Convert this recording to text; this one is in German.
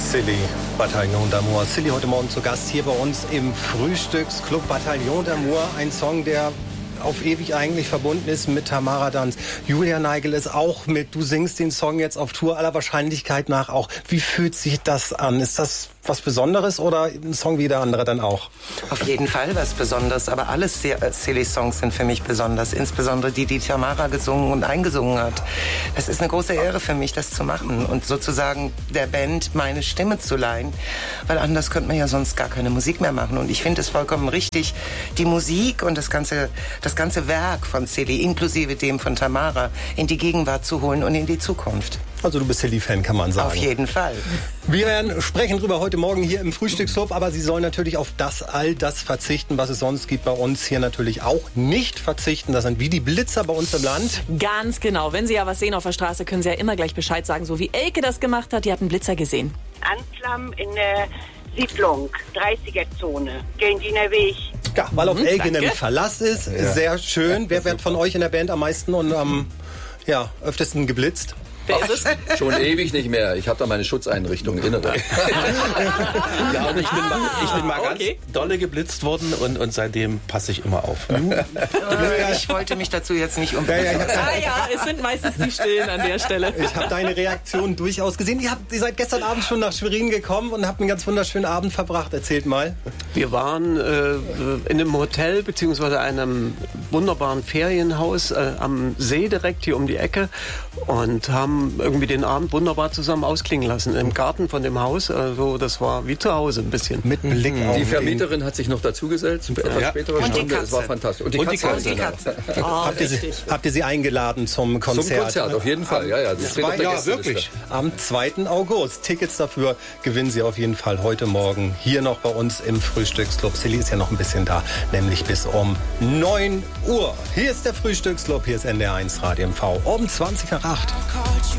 Silly, Bataillon d'Amour. Silly heute Morgen zu Gast hier bei uns im Frühstücksclub. Bataillon d'Amour, ein Song, der auf ewig eigentlich verbunden ist mit Tamara Danz. Julia Neigel ist auch mit. Du singst den Song jetzt auf Tour, aller Wahrscheinlichkeit nach auch. Wie fühlt sich das an? Ist das was Besonderes oder ein Song wie der andere dann auch? Auf jeden Fall was Besonderes, aber alle Silly-Songs sind für mich besonders. Insbesondere die Tamara gesungen und eingesungen hat. Es ist eine große Ehre für mich, das zu machen und sozusagen der Band meine Stimme zu leihen, weil anders könnte man ja sonst gar keine Musik mehr machen. Und ich finde es vollkommen richtig, die Musik und das ganze Werk von Silly, inklusive dem von Tamara, in die Gegenwart zu holen und in die Zukunft. Also du bist Silly-Fan, kann man sagen. Auf jeden Fall. Wir werden sprechen drüber heute Morgen hier im Frühstücksclub, aber Sie sollen natürlich auf all das verzichten, was es sonst gibt bei uns hier natürlich auch nicht verzichten. Das sind wie die Blitzer bei uns im Land. Ganz genau. Wenn Sie ja was sehen auf der Straße, können Sie ja immer gleich Bescheid sagen, so wie Elke das gemacht hat. Die hat einen Blitzer gesehen. Anklam in der Siedlung, 30er-Zone, gehen die den Weg. Ja, weil auf Elke nämlich Verlass ist. Ja. Sehr schön. Wer wird von euch in der Band am meisten und am öftesten geblitzt? Wer ist es? Schon ewig nicht mehr. Ich habe da meine Schutzeinrichtung innere. Ja, und ich bin mal ganz dolle geblitzt worden und seitdem passe ich immer auf. Ich wollte mich dazu jetzt nicht unbedingt. Es sind meistens die Stillen an der Stelle. Ich habe deine Reaktion durchaus gesehen. Ihr seid gestern Abend schon nach Schwerin gekommen und habt einen ganz wunderschönen Abend verbracht. Erzählt mal. Wir waren in einem Hotel bzw. einem wunderbaren Ferienhaus am See direkt hier um die Ecke und haben irgendwie den Abend wunderbar zusammen ausklingen lassen. Im Garten von dem Haus. Also das war wie zu Hause ein bisschen. Mit Blick auf die Vermieterin hat sich noch dazugesellt zu etwas späterer Stunde. Es war fantastisch. Und die Katze. Habt ihr sie eingeladen zum Konzert? Zum Konzert, auf jeden Fall. Ja, das steht auf der Gästeliste. Wirklich. Am 2. August. Tickets dafür gewinnen Sie auf jeden Fall heute Morgen hier noch bei uns im Frühstücksclub. Silly ist ja noch ein bisschen da, nämlich bis um 9 Uhr. Hier ist der Frühstücksclub, hier ist NDR1 Radio MV um 20 nach 8.